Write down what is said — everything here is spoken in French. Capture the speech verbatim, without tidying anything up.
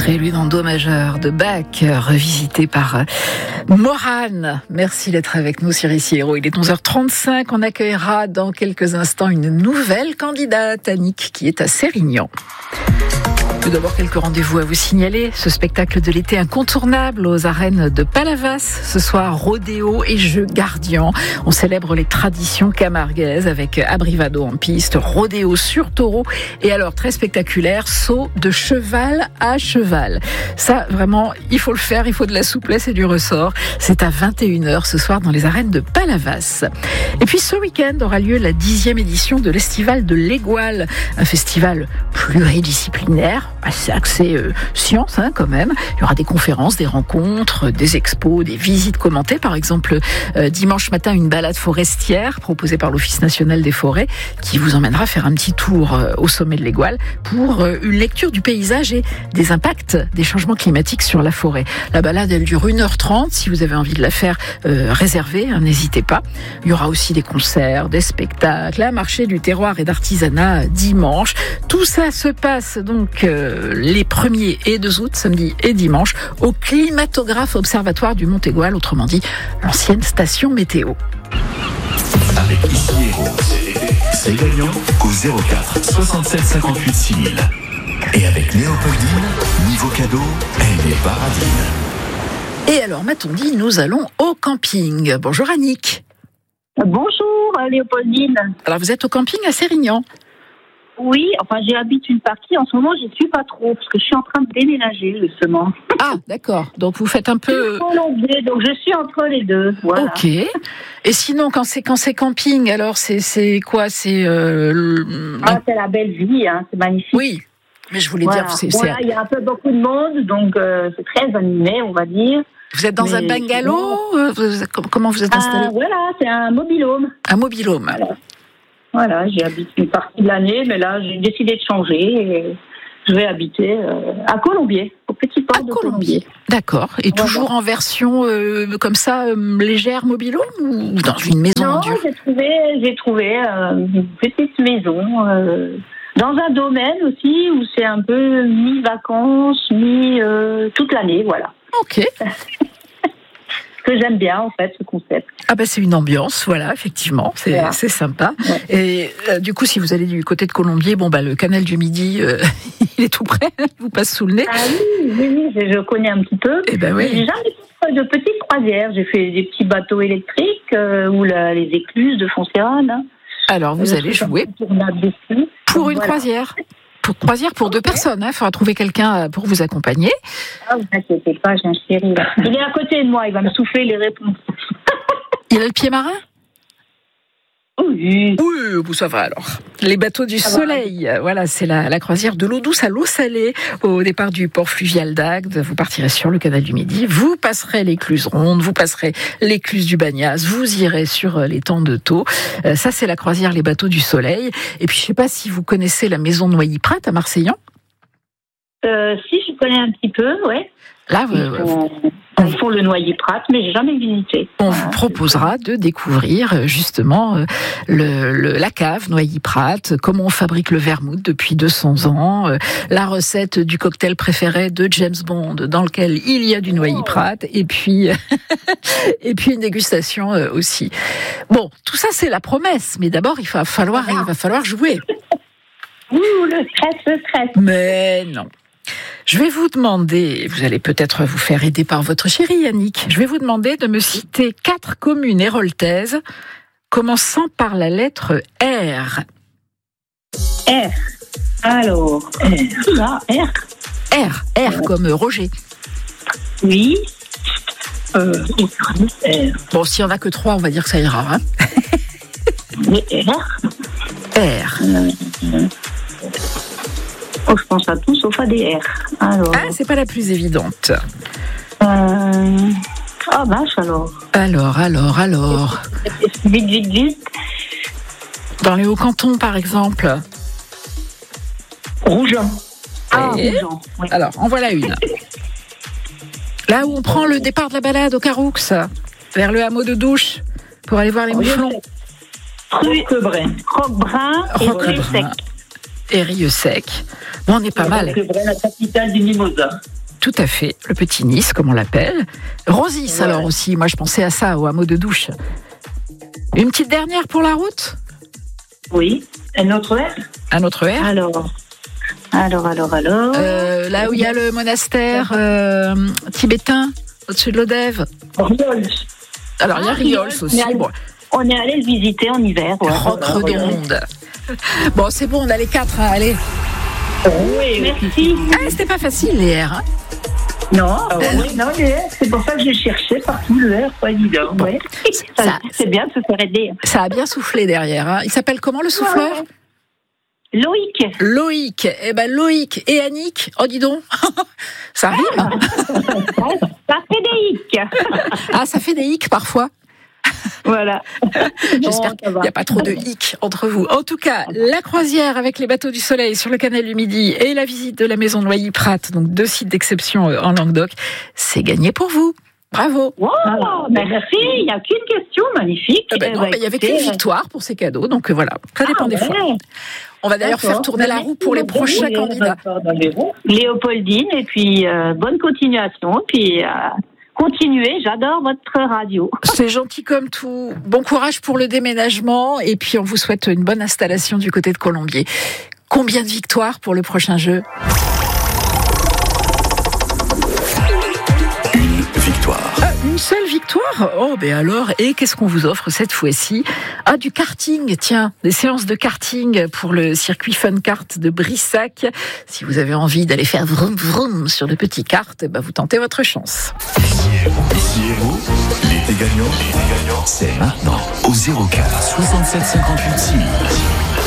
Prélude en do majeur de Bach, revisité par Morane. Merci d'être avec nous sur Ici Héros. Il est onze heures trente-cinq. On accueillera dans quelques instants une nouvelle candidate, Annick, qui est à Sérignan. Tout d'abord, quelques rendez-vous à vous signaler. Ce spectacle de l'été incontournable aux arènes de Palavas. Ce soir, rodéo et jeux gardiens. On célèbre les traditions camarguaises avec abrivado en piste, rodéo sur taureau et alors très spectaculaire, saut de cheval à cheval. Ça, vraiment, il faut le faire. Il faut de la souplesse et du ressort. C'est à vingt et une heures ce soir dans les arènes de Palavas. Et puis ce week-end aura lieu la dixième édition de l'Estival de l'Égoile, un festival pluridisciplinaire, assez axé euh, science hein, quand même. Il y aura des conférences, des rencontres, des expos, des visites commentées. Par exemple, euh, dimanche matin, une balade forestière proposée par l'Office national des forêts qui vous emmènera faire un petit tour euh, au sommet de l'Égoile pour euh, une lecture du paysage et des impacts des changements climatiques sur la forêt. La balade, elle dure une heure trente. Si vous avez envie de la faire, euh, réservez, hein, n'hésitez pas. Il y aura aussi des concerts, des spectacles, un marché du terroir et d'artisanat dimanche. Tout ça se passe donc euh, les premiers et deux août, samedi et dimanche, au climatographe observatoire du Mont-Égoal, autrement dit, l'ancienne station météo. Avec Ici Héros, c'est gagnant au zéro quatre soixante-sept cinquante-huit six mille. Et avec Léopoldine, niveau cadeau, elle est paradine. Et alors, m'a-t-on dit, nous allons au camping. Bonjour Annick. Bonjour Léopoldine. Alors, vous êtes au camping à Sérignan? Oui, enfin j'y habite une partie. En ce moment, j'y suis pas trop parce que je suis en train de déménager justement. Ah, d'accord. Donc vous faites un peu. Donc je suis entre les deux. Voilà. Ok. Et sinon, quand c'est quand c'est camping, alors c'est c'est quoi? C'est euh, le... ah, c'est la belle vie, hein. C'est magnifique. Oui. Mais je voulais voilà. dire, c'est, voilà, il y a un peu beaucoup de monde, donc euh, c'est très animé, on va dire. Vous êtes dans Mais un bungalow sinon... vous, Comment vous êtes installé? Ah, voilà, c'est un mobil-home. Un mobil-home. Voilà. Voilà, j'y habite une partie de l'année, mais là, j'ai décidé de changer et je vais habiter euh, à Colombier, au petit port à de Colombier. Colombier. D'accord. Et voilà. Toujours en version euh, comme ça, euh, légère, mobile-home ou dans une maison Non, en dur? j'ai trouvé, j'ai trouvé euh, une petite maison euh, dans un domaine aussi où c'est un peu mi-vacances, mi euh, toute l'année, voilà. Ok. Que j'aime bien en fait ce concept. Ah ben c'est une ambiance, voilà, effectivement, c'est voilà. c'est sympa. Ouais. Et euh, du coup, si vous allez du côté de Colombier, bon bah le canal du Midi, euh, il est tout près, il vous passe sous le nez. Ah oui, oui, oui, je connais un petit peu. Et ben oui. J'ai jamais fait de petites croisières. J'ai fait des petits bateaux électriques euh, ou la, les écluses de Foncéral. Hein. Alors vous euh, allez jouer pour une voilà. croisière. Pour croisière pour deux personnes, il hein. faudra trouver quelqu'un pour vous accompagner. Ah, vous inquiétez pas, j'ai un chéri. Là. Il est à côté de moi, il va me souffler les réponses. Il a le pied marin? Oui. Oui, ça va alors. Les bateaux du ça soleil, va. Voilà, c'est la, la croisière de l'eau douce à l'eau salée. Au départ du port fluvial d'Agde, vous partirez sur le canal du Midi, vous passerez l'écluse ronde, vous passerez l'écluse du Bagnas, vous irez sur l'étang de Thau. Euh, ça, c'est la croisière Les Bateaux du Soleil. Et puis, je ne sais pas si vous connaissez la maison Noilly-Prat à Marseillan. Euh, si, je connais un petit peu, ouais. Là, ils, euh, font, on, ils font le Noilly-Prat, mais j'ai jamais visité. On voilà, vous proposera de découvrir justement le, le, la cave Noilly-Prat, comment on fabrique le vermouth depuis deux cents ans, euh, la recette du cocktail préféré de James Bond, dans lequel il y a du Noilly-Prat, et puis et puis une dégustation aussi. Bon, tout ça c'est la promesse, mais d'abord il va falloir il va falloir jouer. Ouh, le stress, le stress. Mais non. Je vais vous demander, vous allez peut-être vous faire aider par votre chérie Annick, je vais vous demander de me citer quatre communes héroltaises commençant par la lettre R. R. Alors, R. Là, R. R. R comme Roger. Oui. Euh, R. Bon, s'il n'y en a que trois, on va dire que ça ira. Hein. Mais R. R. Euh, Oh, je pense à tout sauf à des R. Alors... Ah, c'est pas la plus évidente. Euh... Ah, vache, alors. Alors, alors, alors. Vite, vite, vite. Dans les Hauts-Cantons, par exemple. Rougeant. Ah, Rougeant. Oui. Alors, en voilà une. Là où on prend le départ de la balade au Caroux, vers le hameau de Douche, pour aller voir les mouflons. Roquebrun. Roquebrun et Pré-Sec. et Rieux-Sec. Bon, on est pas mal. C'est vrai, la capitale du Mimosa. Tout à fait, le petit Nice, comme on l'appelle. Rosis, ouais. Alors aussi, moi je pensais à ça, au hameau de Douche. Une petite dernière pour la route ? Oui, un autre R ? Un autre R ? Alors, alors, alors, alors... Euh, là où il y a le monastère euh, tibétain, au-dessus de l'Odève. Riols. Alors, il y a Riols aussi. Allé, bon. On est allé le visiter en hiver. Ouais, Rentre voilà, du monde. Bon, c'est bon, on a les quatre, hein, allez. Oui, merci. Ah, c'était pas facile, les R. Hein. Non, ah, oui, non, les R, c'est pour ça que j'ai cherché partout le R, pas évident. Bon. Ouais. Ça, ça, c'est bien de se faire aider. Ça a bien soufflé derrière. Hein. Il s'appelle comment, le souffleur ? Ouais. Loïc. Loïc. Eh ben Loïc et Annick. Oh, dis donc. Ça rime. Ça fait des hic. Ah, ça fait des hic parfois. Voilà. J'espère qu'il n'y a pas trop de hic entre vous. En tout cas, la croisière avec les bateaux du Soleil sur le canal du Midi et la visite de la maison Noilly-Prat, donc deux sites d'exception en Languedoc, c'est gagné pour vous. Bravo. Wow, ben merci. Il n'y a qu'une question, magnifique. Eh ben non, il n'y avait qu'une victoire pour ces cadeaux, donc voilà, ça dépend ah, des ouais. fois. On va d'ailleurs D'accord. faire tourner la roue pour les prochains candidats. Léopoldine, et puis euh, bonne continuation, puis... Euh... Continuez, j'adore votre radio. C'est gentil comme tout. Bon courage pour le déménagement et puis on vous souhaite une bonne installation du côté de Colombier. Combien de victoires pour le prochain jeu ? Une victoire. Ah, une seule victoire ? Oh, ben alors, et qu'est-ce qu'on vous offre cette fois-ci ? Ah, du karting, tiens, des séances de karting pour le circuit Fun Kart de Brissac. Si vous avez envie d'aller faire vroom vroom sur de petits karts, eh ben vous tentez votre chance. Ici Héros, l'été gagnant, c'est maintenant au zéro quatre soixante-sept cinquante-huit six mille.